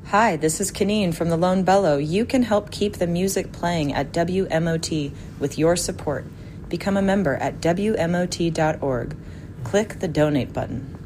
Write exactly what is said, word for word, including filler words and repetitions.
Hi, this is Kaneen from the Lone Bellow. You can help keep the music playing at W M O T with your support. Become a member at W M O T dot org. Click the donate button.